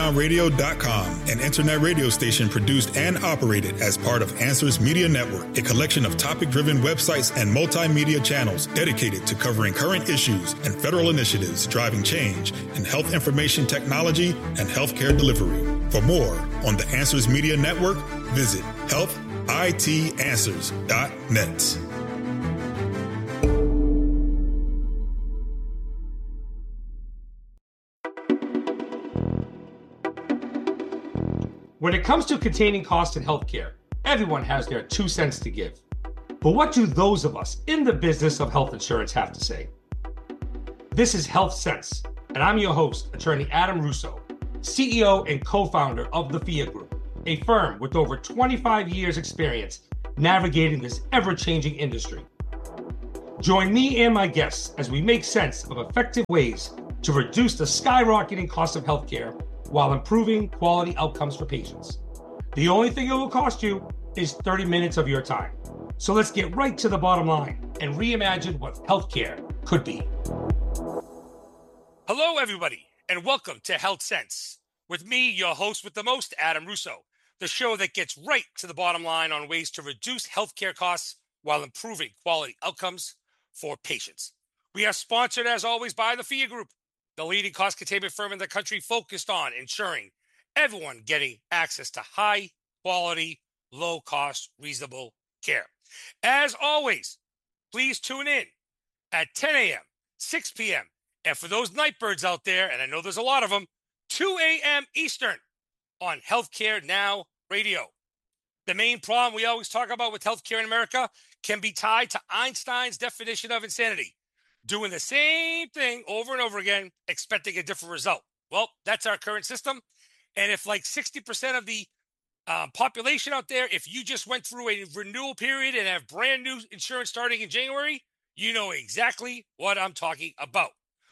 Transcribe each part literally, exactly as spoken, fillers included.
radio dot com, an internet radio station produced and operated as part of Answers Media Network, a collection of topic-driven websites and multimedia channels dedicated to covering current issues and federal initiatives driving change in health information technology and healthcare delivery. For more on the Answers Media Network, visit health I T answers dot net. When it comes to containing costs in healthcare, everyone has their two cents to give. But what do those of us in the business of health insurance have to say? This is Health Sense, and I'm your host, attorney Adam Russo, C E O and co-founder of the F I A Group, a firm with over twenty-five years experience navigating this ever-changing industry. Join me and my guests as we make sense of effective ways to reduce the skyrocketing cost of healthcare while improving quality outcomes for patients. The only thing it will cost you is thirty minutes of your time. So let's get right to the bottom line and reimagine what healthcare could be. Hello, everybody, and welcome to Health Sense. With me, your host with the most, Adam Russo, the show that gets right to the bottom line on ways to reduce healthcare costs while improving quality outcomes for patients. We are sponsored, as always, by the F I A Group, the leading cost containment firm in the country focused on ensuring everyone getting access to high quality, low cost, reasonable care. As always, please tune in at ten a.m., six p.m., and for those night birds out there, and I know there's a lot of them, two a.m. Eastern on Healthcare Now Radio. The main problem we always talk about with healthcare in America can be tied to Einstein's definition of insanity. Doing the same thing over and over again, expecting a different result. Well, that's our current system. And if like sixty percent of the um, population out there, if you just went through a renewal period and have brand new insurance starting in January, you know exactly what I'm talking about.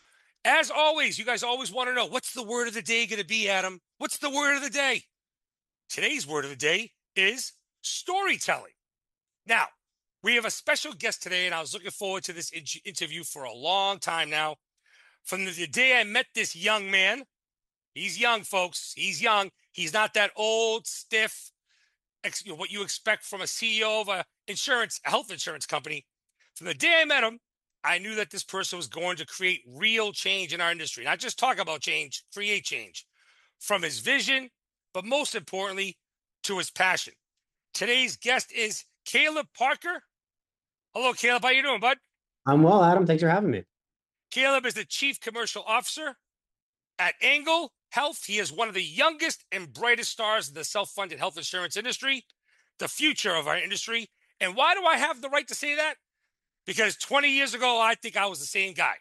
As always, you guys always want to know, what's the word of the day going to be, Adam? What's the word of the day? Today's word of the day is storytelling. Now, we have a special guest today, and I was looking forward to this in- interview for a long time now. From the day I met this young man, he's young, folks. He's young. He's not that old, stiff, ex- you know, what you expect from a C E O of a insurance, a health insurance company. From the day I met him, I knew that this person was going to create real change in our industry. Not just talk about change, create change. From his vision, but most importantly, to his passion. Today's guest is Caleb Parker. Hello, Caleb. How you doing, bud? I'm well, Adam. Thanks for having me. Caleb is the Chief Commercial Officer at Angle Health. He is one of the youngest and brightest stars in the self-funded health insurance industry, the future of our industry. And why do I have the right to say that? Because twenty years ago, I think I was the same guy.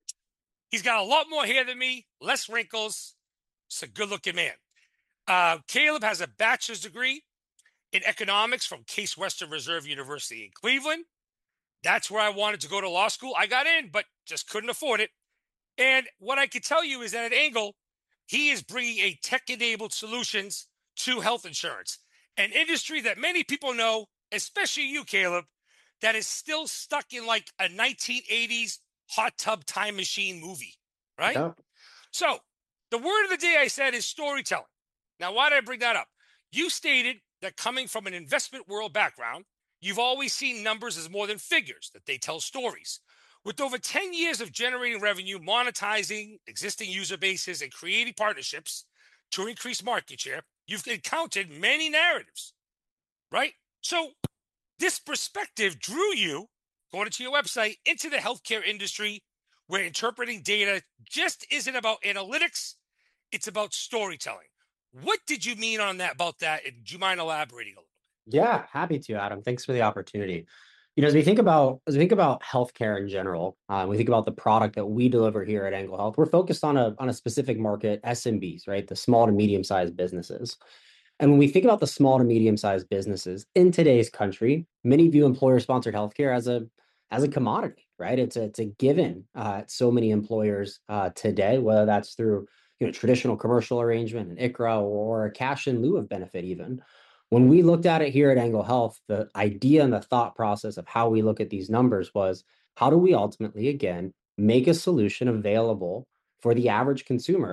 He's got a lot more hair than me, less wrinkles. He's a good-looking man. Uh, Caleb has a bachelor's degree in economics from Case Western Reserve University in Cleveland. That's where I wanted to go to law school. I got in, but just couldn't afford it. And what I could tell you is that at Angle, he is bringing a tech-enabled solutions to health insurance, an industry that many people know, especially you, Caleb, that is still stuck in like a nineteen eighties hot tub time machine movie, right? Yeah. So the word of the day I said is storytelling. Now, why did I bring that up? You stated that coming from an investment world background, you've always seen numbers as more than figures, that they tell stories. With over ten years of generating revenue, monetizing existing user bases, and creating partnerships to increase market share, you've encountered many narratives, right? So this perspective drew you, going to your website, into the healthcare industry, where interpreting data just isn't about analytics, it's about storytelling. What did you mean on that, about that? And do you mind elaborating a little? Yeah, happy to, Adam. Thanks for the opportunity. You know, as we think about as we think about healthcare in general, uh, we think about the product that we deliver here at Angle Health. We're focused on a on a specific market, S M Bs, right? The small to medium sized businesses. And when we think about the small to medium sized businesses in today's country, many view employer sponsored healthcare as a as a commodity, right? It's a, it's a given uh, at so many employers uh, today, whether that's through you know traditional commercial arrangement, an I C R A, or a cash in lieu of benefit even. When we looked at it here at Angle Health, the idea and the thought process of how we look at these numbers was, how do we ultimately, again, make a solution available for the average consumer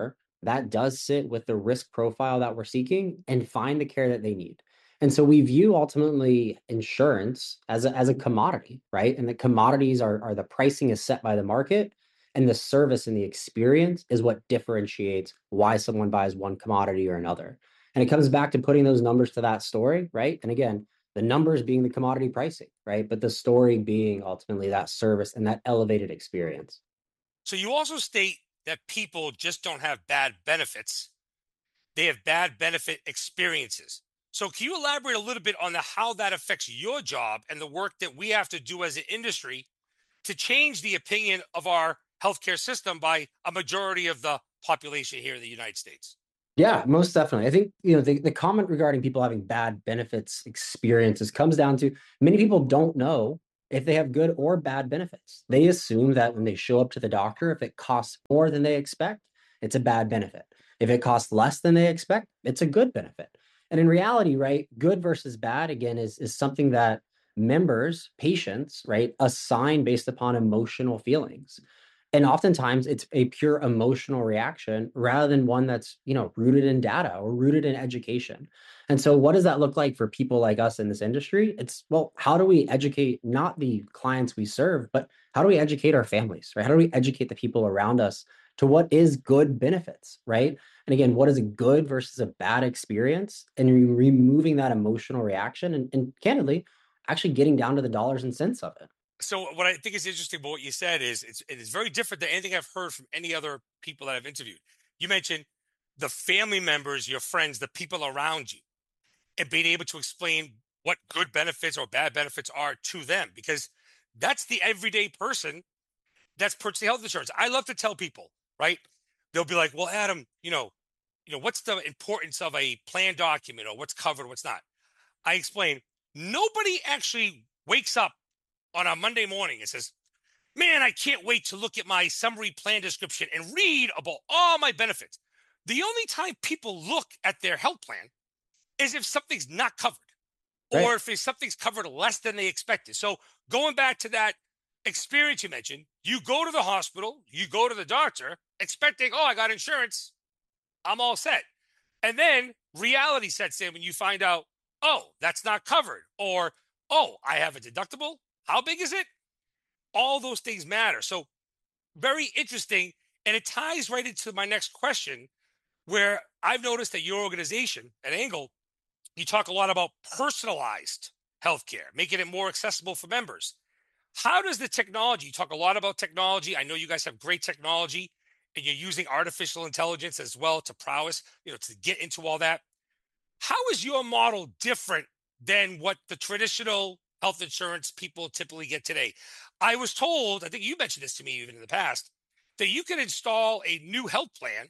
that does sit with the risk profile that we're seeking and find the care that they need. And so we view ultimately insurance as a, as a commodity, right? And the commodities are, are the pricing is set by the market, and the service and the experience is what differentiates why someone buys one commodity or another. And it comes back to putting those numbers to that story, right? And again, the numbers being the commodity pricing, right? But the story being ultimately that service and that elevated experience. So you also state that people just don't have bad benefits. They have bad benefit experiences. So can you elaborate a little bit on the, how that affects your job and the work that we have to do as an industry to change the opinion of our healthcare system by a majority of the population here in the United States? Yeah, most definitely. I think, you know, the, the comment regarding people having bad benefits experiences comes down to many people don't know if they have good or bad benefits. They assume that when they show up to the doctor, if it costs more than they expect, it's a bad benefit. If it costs less than they expect, it's a good benefit. And in reality, right, good versus bad, again, is, is something that members, patients, right, assign based upon emotional feelings. And oftentimes it's a pure emotional reaction rather than one that's, you know, rooted in data or rooted in education. And so what does that look like for people like us in this industry? It's, well, how do we educate not the clients we serve, but how do we educate our families, right? How do we educate the people around us to what is good benefits, right? And again, what is a good versus a bad experience, and re- removing that emotional reaction and, and candidly, actually getting down to the dollars and cents of it. So what I think is interesting about what you said is it's it is very different than anything I've heard from any other people that I've interviewed. You mentioned the family members, your friends, the people around you, and being able to explain what good benefits or bad benefits are to them, because that's the everyday person that's purchasing health insurance. I love to tell people, right? They'll be like, "Well, Adam, you know, you know, what's the importance of a plan document or what's covered, what's not?" I explain, nobody actually wakes up on a Monday morning and says, "Man, I can't wait to look at my summary plan description and read about all my benefits." The only time people look at their health plan is if something's not covered Right. or if something's covered less than they expected. So going back to that experience you mentioned, you go to the hospital, you go to the doctor expecting, "Oh, I got insurance, I'm all set." And then reality sets in when you find out, "Oh, that's not covered," or, "Oh, I have a deductible. How big is it?" All those things matter. So very interesting. And it ties right into my next question, where I've noticed that your organization at Angle, you talk a lot about personalized healthcare, making it more accessible for members. How does the technology, you talk a lot about technology. I know you guys have great technology and you're using artificial intelligence as well to prowess, you know, to get into all that. How is your model different than what the traditional health insurance people typically get today? I was told, I think you mentioned this to me even in the past, that you can install a new health plan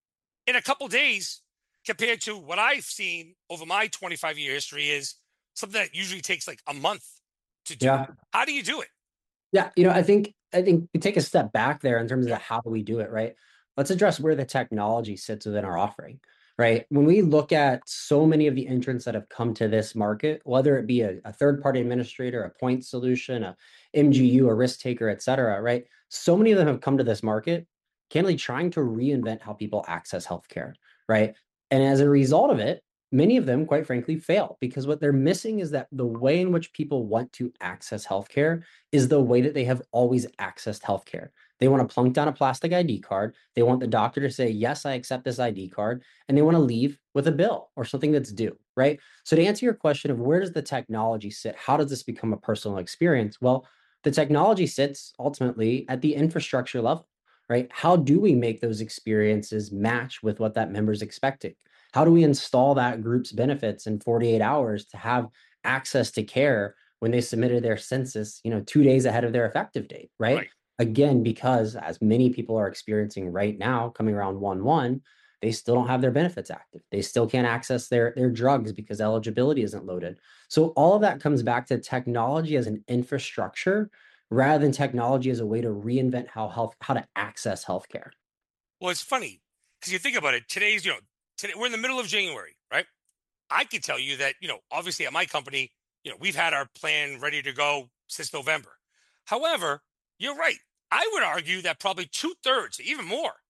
in a couple days compared to what I've seen over my twenty-five year history is something that usually takes like a month to do. Yeah. How do you do it? Yeah, you know, I think I think we take a step back there in terms of the Sure. how do we do it, right? Let's address where the technology sits within our offering, right? When we look at so many of the entrants that have come to this market, whether it be a, a third-party administrator, a point solution, a M G U, a risk taker, et cetera, right? So many of them have come to this market, candidly trying to reinvent how people access healthcare, right? And as a result of it, many of them, quite frankly, fail because what they're missing is that the way in which people want to access healthcare is the way that they have always accessed healthcare. They want to plunk down a plastic I D card. They want the doctor to say, "Yes, I accept this I D card." And they want to leave with a bill or something that's due, right? So to answer your question of where does the technology sit? How does this become a personal experience? Well, the technology sits ultimately at the infrastructure level, right? How do we make those experiences match with what that member's expecting? How do we install that group's benefits in forty-eight hours to have access to care when they submitted their census, you know, two days ahead of their effective date, right? Right. Again, because as many people are experiencing right now, coming around one one, they still don't have their benefits active. They still can't access their their drugs because eligibility isn't loaded. So all of that comes back to technology as an infrastructure rather than technology as a way to reinvent how health how to access healthcare. Well, it's funny because you think about it. Today's, you know, today we're in the middle of January, right? I can tell you that, you know, obviously at my company, you know, we've had our plan ready to go since November. However, you're right. I would argue that probably two thirds, even more,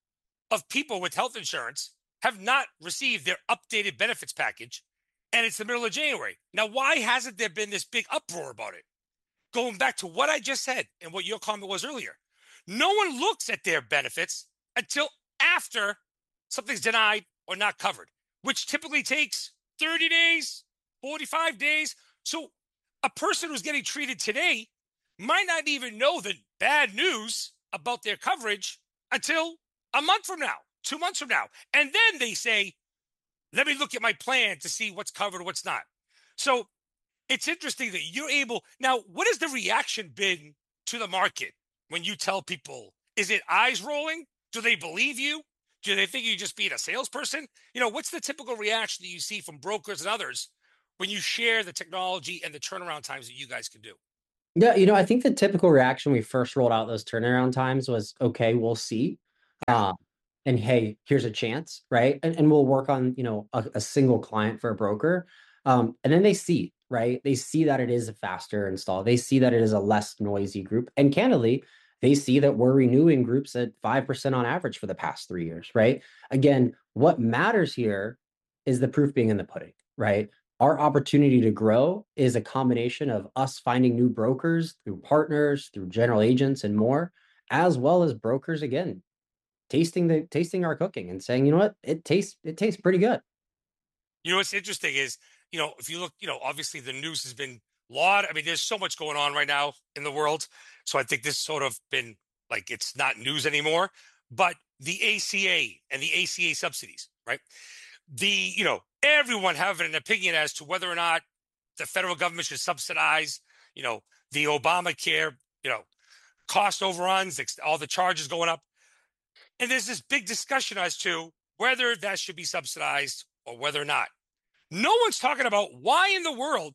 of people with health insurance have not received their updated benefits package, and it's the middle of January. Now, why hasn't there been this big uproar about it? Going back to what I just said and what your comment was earlier, no one looks at their benefits until after something's denied or not covered, which typically takes thirty days, forty-five days. So a person who's getting treated today might not even know the bad news about their coverage until a month from now, two months from now. And then they say, let me look at my plan to see what's covered, what's not. So it's interesting that you're able. Now, what has the reaction been to the market when you tell people? Is it eyes rolling? Do they believe you? Do they think you're just being a salesperson? You know, what's the typical reaction that you see from brokers and others when you share the technology and the turnaround times that you guys can do? Yeah, you know, I think the typical reaction we first rolled out those turnaround times was, okay, we'll see. Uh, and hey, here's a chance, right? And, and we'll work on, you know, a, a single client for a broker. Um, and then they see, right? They see that it is a faster install. They see that it is a less noisy group. And candidly, they see that we're renewing groups at five percent on average for the past three years, right? Again, what matters here is the proof being in the pudding, right? Our opportunity to grow is a combination of us finding new brokers through partners, through general agents and more, as well as brokers, again, tasting the tasting our cooking and saying, you know what, it tastes it tastes pretty good. You know, what's interesting is, you know, if you look, you know, obviously the news has been a lot. I mean, there's so much going on right now in the world. So I think this sort of been like, it's not news anymore, but the A C A and the A C A subsidies, right? The, you know, everyone having an opinion as to whether or not the federal government should subsidize, you know, the Obamacare, you know, cost overruns, all the charges going up. And there's this big discussion as to whether that should be subsidized or whether or not. No one's talking about why in the world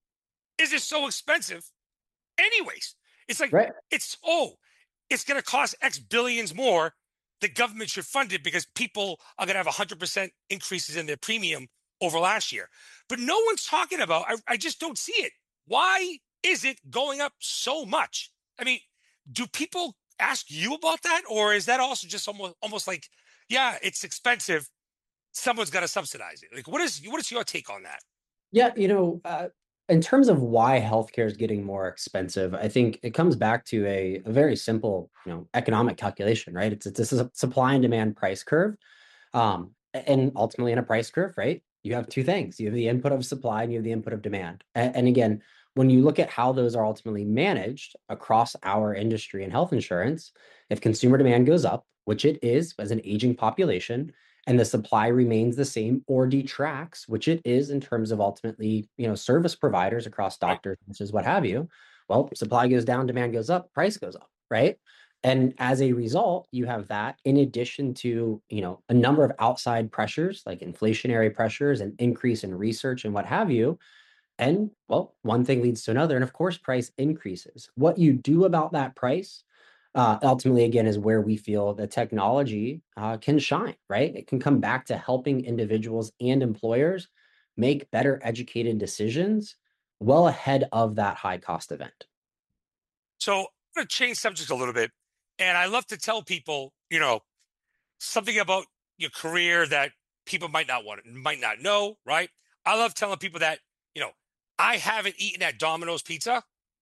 is it so expensive anyways. It's like, Right. it's, oh, it's going to cost X billions more. The government should fund it because people are going to have one hundred percent increases in their premium over last year. But no one's talking about, I, I just don't see it. Why is it going up so much? I mean, do people ask you about that? Or is that also just almost, almost like, yeah, it's expensive, someone's got to subsidize it? Like, what is what is your take on that? Yeah, you know, uh, in terms of why healthcare is getting more expensive, I think it comes back to a, a very simple, you know, economic calculation, right? It's it's a supply and demand price curve, um, and ultimately in a price curve, right? You have two things: you have the input of supply and you have the input of demand. And, and again, when you look at how those are ultimately managed across our industry and health insurance, if consumer demand goes up, which it is as an aging population, and the supply remains the same or detracts, which it is in terms of ultimately, you know, service providers across Right. doctors, nurses, what have you. Well, supply goes down, demand goes up, price goes up, right? And as a result, you have that in addition to, you know, a number of outside pressures like inflationary pressures and increase in research and what have you. And well, one thing leads to another. And of course, price increases. What you do about that price uh, ultimately, again, is where we feel the technology uh, can shine, right? It can come back to helping individuals and employers make better educated decisions well ahead of that high cost event. So I'm going to change subjects a little bit. And I love to tell people, you know, something about your career that people might not want, might not know, right? I love telling people that, you know, I haven't eaten at Domino's Pizza.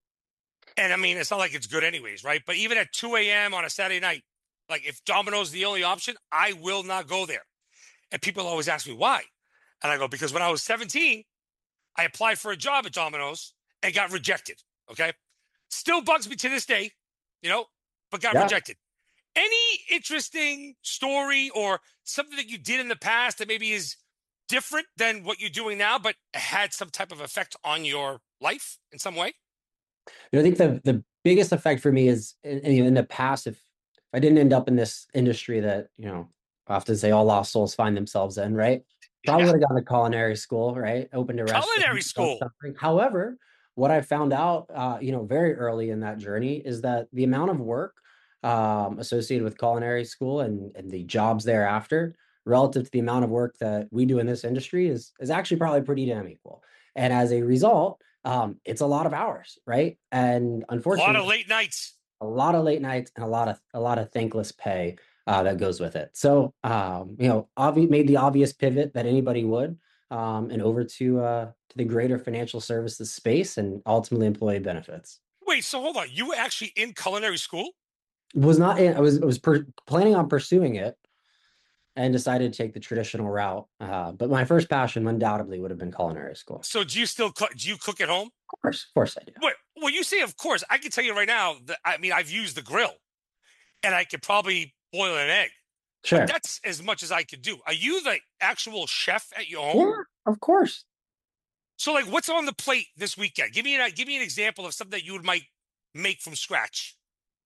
And I mean, it's not like it's good anyways, right? But even at two a.m. on a Saturday night, like if Domino's is the only option, I will not go there. And people always ask me why. And I go, because when I was seventeen, I applied for a job at Domino's and got rejected. Okay. Still bugs me to this day, you know, but got Yeah. rejected. Any interesting story or something that you did in the past that maybe is different than what you're doing now, but had some type of effect on your life in some way? You know, I think the the biggest effect for me is in, in in the past, if I didn't end up in this industry that, you know, I often say all lost souls find themselves in, right? Probably Yeah. would have gone to culinary school, right? Opened a restaurant, Culinary done school. something. However, what I found out, uh, you know, very early in that journey is that the amount of work um, associated with culinary school and, and the jobs thereafter, relative to the amount of work that we do in this industry, is is actually probably pretty damn equal. And as a result, um, it's a lot of hours, right? And A lot unfortunately, of late nights. a lot of late nights and a lot of a lot of thankless pay. uh, that goes with it. So, um, you know, obvi- made the obvious pivot that anybody would, um, and over to uh, to the greater financial services space and ultimately employee benefits. Wait, so hold on. You were actually in culinary school? Was not in, I was I was per, planning on pursuing it and decided to take the traditional route. Uh, but my first passion undoubtedly would have been culinary school. So do you still cook? Do you cook at home? Of course, of course I do. Wait, well, you say of course. I can tell you right now that I mean I've used the grill, and I could probably boil an egg, but Sure. that's as much as I could do. Are you the actual chef at your home? Yeah, of course. So, like, what's on the plate this weekend? Give me an give me an example of something that you would might make from scratch.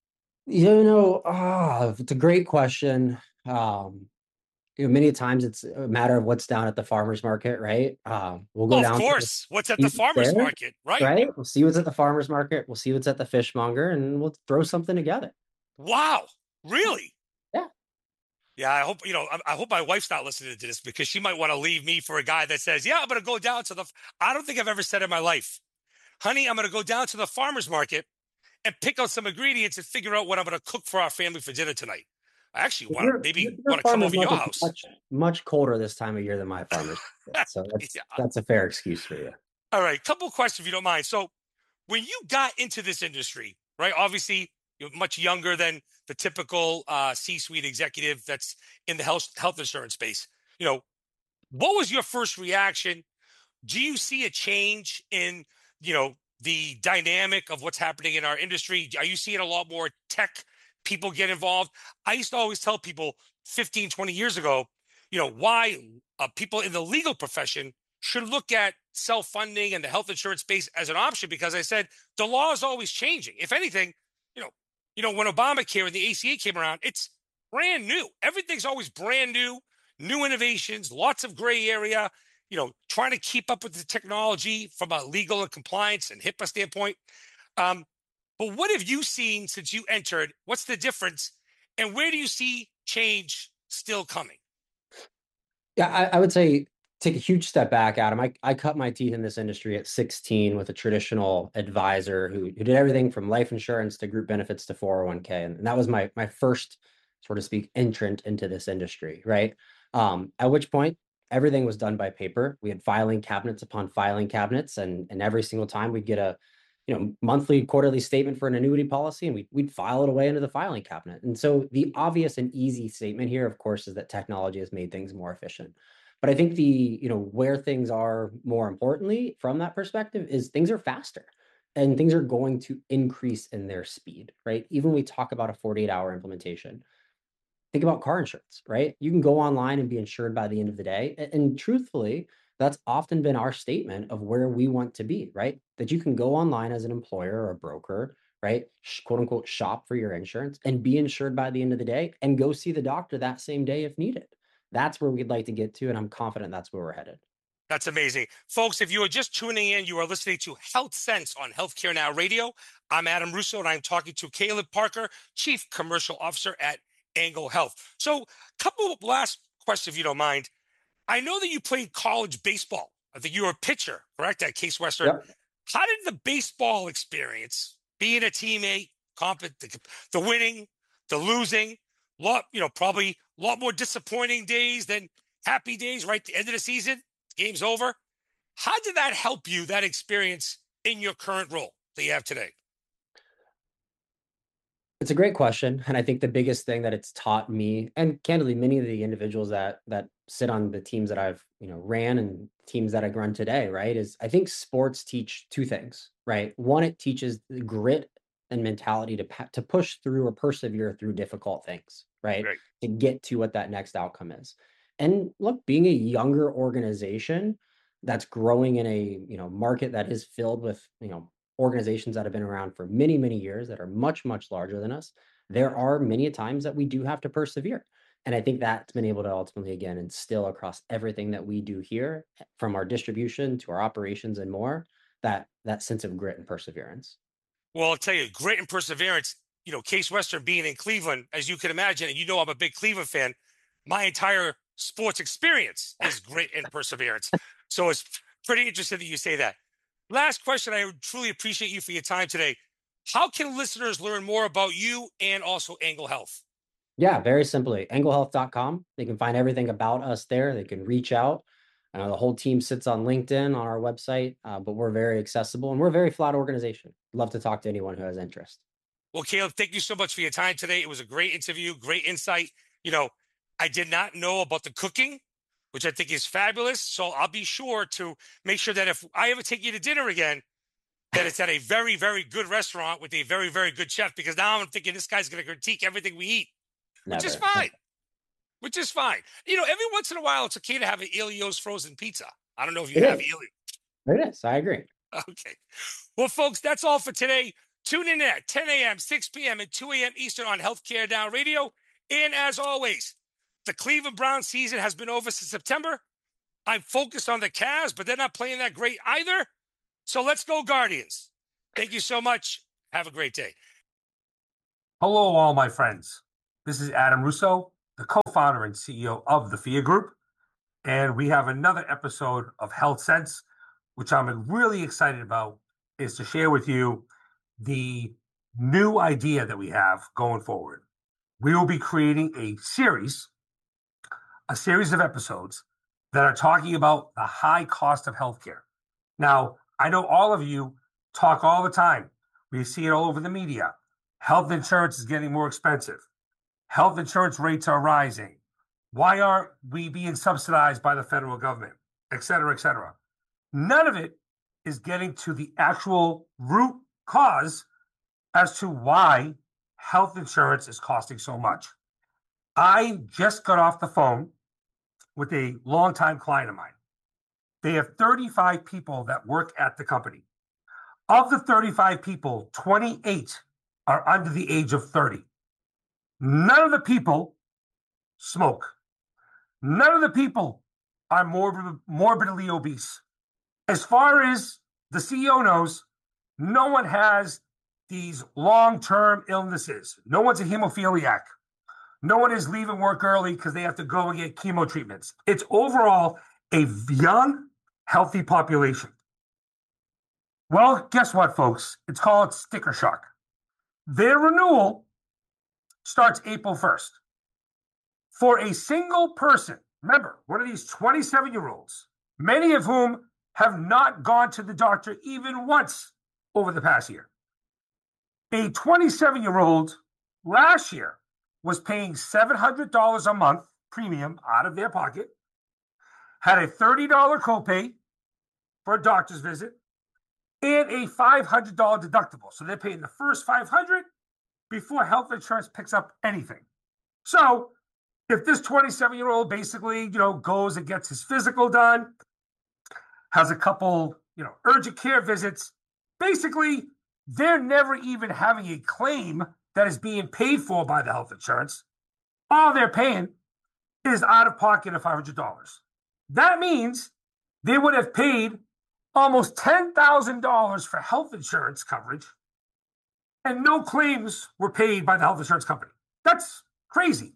You know, ah, it's a great question. Um, you know, many times it's a matter of what's down at the farmer's market, right? Um, we'll go Oh, of down to course. What's at see the what's farmer's there, market, right? right? We'll see what's at the farmer's market. We'll see what's at the fishmonger, and we'll throw something together. Wow, really? Yeah. Yeah, I hope you know. I, I hope my wife's not listening to this because she might want to leave me for a guy that says, "Yeah, I'm going to go down to the." f-" I don't think I've ever said in my life, "Honey, I'm going to go down to the farmer's market and pick out some ingredients and figure out what I'm going to cook for our family for dinner tonight." I actually want to Your, your, maybe your want to come farmer's over to your market's house. much much colder this time of year than my farmer's market, so that's Yeah. that's a fair excuse for you. All right, couple questions if you don't mind. So, when you got into this industry, right? Obviously, you're much younger than the typical uh, C-suite executive that's in the health health insurance space. You know, what was your first reaction? Do you see a change in, you know, the dynamic of what's happening in our industry? Are you seeing a lot more tech people get involved? I used to always tell people fifteen, twenty years ago, you know, why uh, people in the legal profession should look at self-funding and the health insurance space as an option because I said the law is always changing. If anything, you know, you know, when Obamacare and the A C A came around, it's brand new. Everything's always brand new, new innovations, lots of gray area, you know, trying to keep up with the technology from a legal and compliance and HIPAA standpoint. Um, but what have you seen since you entered? What's the difference? And where do you see change still coming? Yeah, I, I would say take a huge step back, Adam. I, I cut my teeth in this industry at sixteen with a traditional advisor who, who did everything from life insurance to group benefits to four oh one k. And, and that was my my first, sort of speak, entrant into this industry, right? Um, at which point everything was done by paper. We had filing cabinets upon filing cabinets, and and every single time we'd get a you know monthly, quarterly statement for an annuity policy, and we'd, we'd file it away into the filing cabinet. And so the obvious and easy statement here, of course, is that technology has made things more efficient. But I think the, you know, where things are more importantly from that perspective is things are faster and things are going to increase in their speed, right? Even when we talk about a forty-eight hour implementation, think about car insurance, right? You can go online and be insured by the end of the day. And, and truthfully, that's often been our statement of where we want to be, right? That you can go online as an employer or a broker, right? Sh- quote unquote, shop for your insurance and be insured by the end of the day and go see the doctor that same day if needed. That's where we'd like to get to. And I'm confident that's where we're headed. That's amazing. Folks, if you are just tuning in, you are listening to Health Sense on Healthcare Now Radio. I'm Adam Russo, and I'm talking to Caleb Parker, Chief Commercial Officer at Angle Health. So, a couple of last questions, if you don't mind. I know that you played college baseball. I think you were a pitcher, correct, at Case Western. Yep. How did the baseball experience, being a teammate, comp- the, the winning, the losing, lot, you know, probably a lot more disappointing days than happy days, right? The end of the season, game's over. How did that help you, that experience, in your current role that you have today? It's a great question, and I think the biggest thing that it's taught me, and candidly, many of the individuals that that sit on the teams that I've you know ran and teams that I run today, right, is I think sports teach two things, right? One, it teaches the grit and mentality to pa- to push through or persevere through difficult things, right, Right. to get to what that next outcome is. And look, being a younger organization that's growing in a you know market that is filled with you know organizations that have been around for many, many years that are much, much larger than us, there are many times that we do have to persevere. And I think that's been able to ultimately, again, instill across everything that we do here, from our distribution to our operations and more, that that sense of grit and perseverance. Well, I'll tell you, grit and perseverance. You know, Case Western being in Cleveland, as you can imagine, and you know I'm a big Cleveland fan. My entire sports experience is grit and perseverance. So it's pretty interesting that you say that. Last question. I truly appreciate you for your time today. How can listeners learn more about you and also Angle Health? Yeah, very simply, angle health dot com. They can find everything about us there. They can reach out. Uh, the whole team sits on LinkedIn on our website, uh, but we're very accessible and we're a very flat organization. Love to talk to anyone who has interest. Well, Caleb, thank you so much for your time today. It was a great interview, great insight. You know, I did not know about the cooking, which I think is fabulous. So I'll be sure to make sure that if I ever take you to dinner again, that it's at a very, very good restaurant with a very, very good chef, because now I'm thinking this guy's going to critique everything we eat, which is Never. fine, which is fine. You know, every once in a while, it's okay to have an Elio's frozen pizza. I don't know if you It have is. Elio. It is. I agree. Okay. Well, folks, that's all for today. Tune in at ten a.m., six p.m., and two a.m. Eastern on Healthcare Now Radio. And as always, the Cleveland Browns season has been over since September. I'm focused on the Cavs, but they're not playing that great either. So let's go, Guardians. Thank you so much. Have a great day. Hello, all my friends. This is Adam Russo, the co-founder and C E O of the F I A Group. And we have another episode of Health Sense, which I'm really excited about, is to share with you the new idea that we have going forward. We will be creating a series, a series of episodes that are talking about the high cost of healthcare. Now, I know all of you talk all the time. We see it all over the media. Health insurance is getting more expensive. Health insurance rates are rising. Why aren't we being subsidized by the federal government, et cetera, et cetera? None of it is getting to the actual root cause as to why health insurance is costing so much. I just got off the phone with a longtime client of mine. They have thirty-five people that work at the company. Of the thirty-five people, twenty-eight are under the age of thirty. None of the people smoke. None of the people are morbid, morbidly obese. As far as the C E O knows, no one has these long-term illnesses. No one's a hemophiliac. No one is leaving work early because they have to go and get chemo treatments. It's overall a young, healthy population. Well, guess what, folks? It's called sticker shock. Their renewal starts April first. For a single person, remember, one of these twenty-seven-year-olds, many of whom have not gone to the doctor even once over the past year. A twenty-seven-year-old last year was paying seven hundred dollars a month premium out of their pocket, had a thirty dollars copay for a doctor's visit, and a five hundred dollars deductible. So they're paying the first five hundred dollars before health insurance picks up anything. So if this twenty-seven-year-old basically, you know, goes and gets his physical done, has a couple, you know, urgent care visits, basically they're never even having a claim that is being paid for by the health insurance. All they're paying is out of pocket of five hundred dollars. That means they would have paid almost ten thousand dollars for health insurance coverage, and no claims were paid by the health insurance company. That's crazy.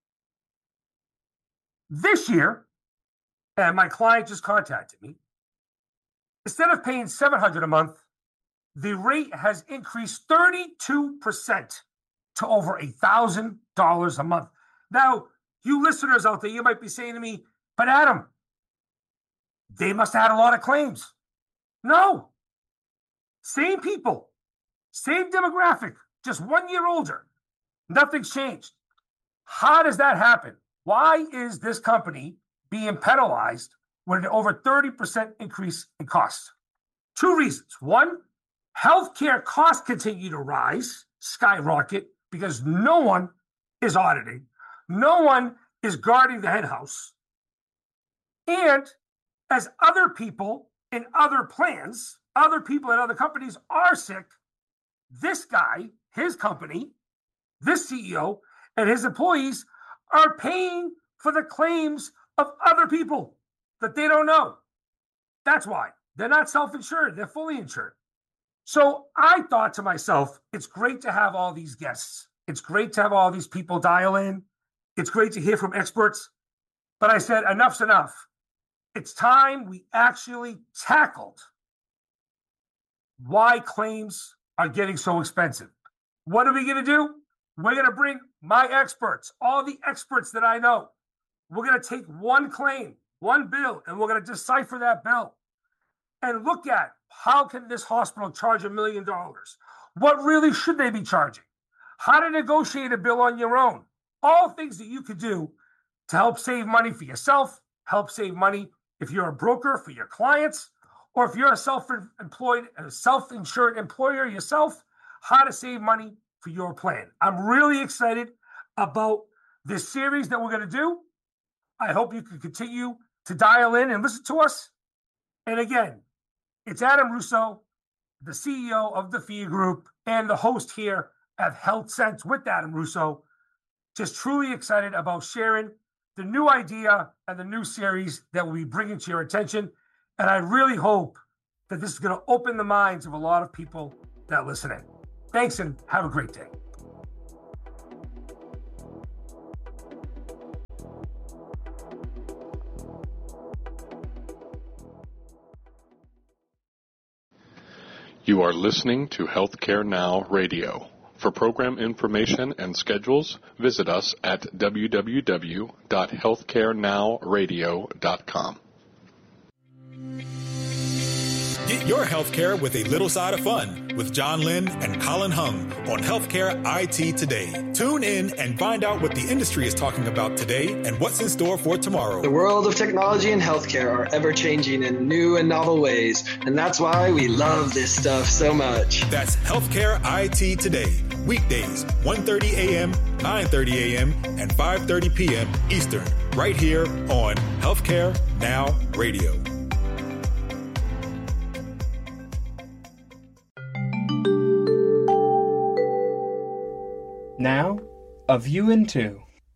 This year, and my client just contacted me, instead of paying seven hundred dollars a month, the rate has increased thirty-two percent to over one thousand dollars a month. Now, you listeners out there, you might be saying to me, but Adam, they must have had a lot of claims. No. Same people, same demographic, just one year older. Nothing's changed. How does that happen? Why is this company being penalized with an over thirty percent increase in costs? Two reasons. One, healthcare costs continue to rise, skyrocket, because no one is auditing. No one is guarding the hen house. And as other people in other plans, other people at other companies are sick, this guy, his company, this C E O, and his employees are paying for the claims of other people that they don't know. That's why. They're not self-insured. They're fully insured. So I thought to myself, it's great to have all these guests. It's great to have all these people dial in. It's great to hear from experts. But I said, enough's enough. It's time we actually tackled why claims are getting so expensive. What are we going to do? We're going to bring my experts, all the experts that I know. We're going to take one claim, one bill, and we're going to decipher that bill and look at how can this hospital charge a million dollars? What really should they be charging? How to negotiate a bill on your own? All things that you could do to help save money for yourself, help save money if you're a broker for your clients, or if you're a self-employed, a self-insured employer yourself, how to save money for your plan. I'm really excited about this series that we're going to do. I hope you can continue to dial in and listen to us. And again, it's Adam Russo, the C E O of the F I A Group and the host here at Health Sense with Adam Russo. Just truly excited about sharing the new idea and the new series that we'll be bringing to your attention. And I really hope that this is going to open the minds of a lot of people that listen in. Thanks and have a great day. You are listening to Healthcare Now Radio. For program information and schedules, visit us at w w w dot healthcare now radio dot com. Get your healthcare with a little side of fun with John Lynn and Colin Hung on Healthcare I T Today. Tune in and find out what the industry is talking about today and what's in store for tomorrow. The world of technology and healthcare are ever-changing in new and novel ways, and that's why we love this stuff so much. That's Healthcare I T Today, weekdays, one thirty a.m., nine thirty a.m., and five thirty p.m. Eastern, right here on Healthcare Now Radio. Now, a view into.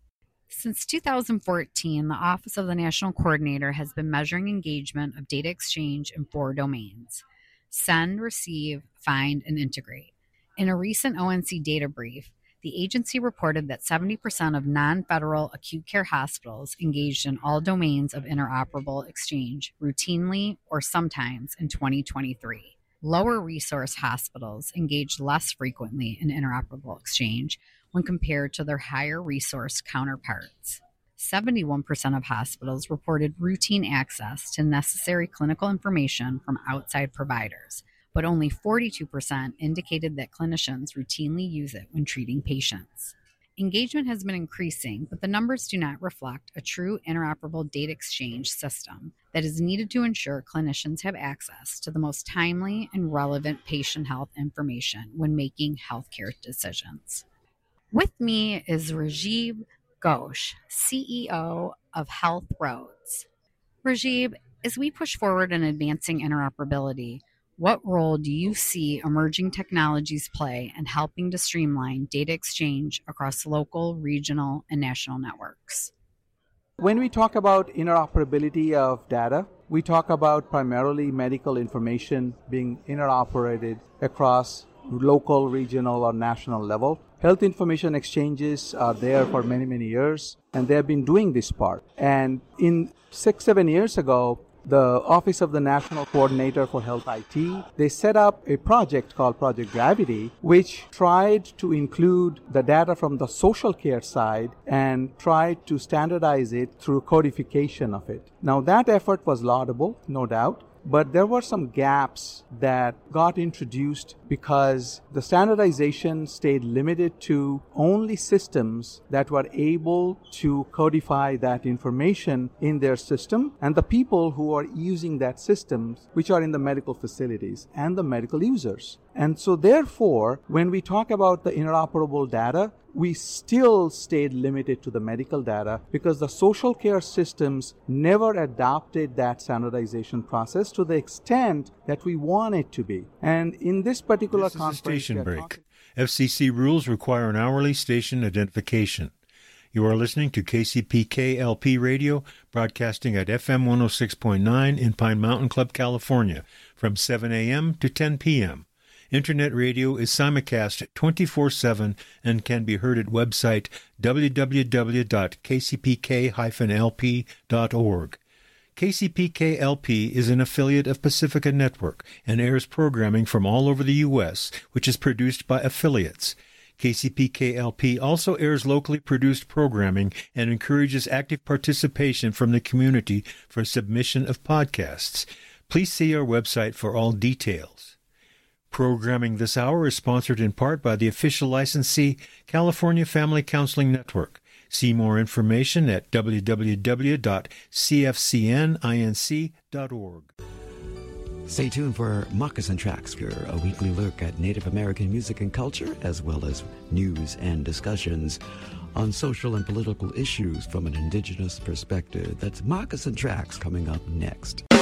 Since two thousand fourteen, the Office of the National Coordinator has been measuring engagement of data exchange in four domains: send, receive, find, and integrate. In a recent O N C data brief, the agency reported that seventy percent of non-federal acute care hospitals engaged in all domains of interoperable exchange routinely or sometimes in twenty twenty-three. Lower resource hospitals engaged less frequently in interoperable exchange when compared to their higher resource counterparts. seventy-one percent of hospitals reported routine access to necessary clinical information from outside providers, but only forty-two percent indicated that clinicians routinely use it when treating patients. Engagement has been increasing, but the numbers do not reflect a true interoperable data exchange system that is needed to ensure clinicians have access to the most timely and relevant patient health information when making healthcare decisions. With me is Rajiv Ghosh, C E O of Health Roads. Rajiv, as we push forward in advancing interoperability, what role do you see emerging technologies play in helping to streamline data exchange across local, regional, and national networks? When we talk about interoperability of data, we talk about primarily medical information being interoperated across local, regional, or national level. Health information exchanges are there for many, many years, and they have been doing this part. And in six, seven years ago, the Office of the National Coordinator for Health I T, they set up a project called Project Gravity, which tried to include the data from the social care side and tried to standardize it through codification of it. Now, that effort was laudable, no doubt, but there were some gaps that got introduced because the standardization stayed limited to only systems that were able to codify that information in their system, and the people who are using that system, which are in the medical facilities and the medical users. And so therefore, when we talk about the interoperable data, we still stayed limited to the medical data because the social care systems never adopted that standardization process to the extent that we want it to be. And in this particular this is conference, a station break. F C C rules require an hourly station identification. You are listening to K C P K L P Radio, broadcasting at F M one oh six point nine in Pine Mountain Club, California, from seven a.m. to ten p.m. Internet radio is simulcast twenty-four seven and can be heard at website w w w dot k c p k dash l p dot org. K C P K L P is an affiliate of Pacifica Network and airs programming from all over the U S, which is produced by affiliates. K C P K L P also airs locally produced programming and encourages active participation from the community for submission of podcasts. Please see our website for all details. Programming this hour is sponsored in part by the official licensee, California Family Counseling Network. See more information at w w w dot c f c n inc dot org. Stay tuned for Moccasin Tracks, for a weekly look at Native American music and culture, as well as news and discussions on social and political issues from an indigenous perspective. That's Moccasin Tracks coming up next.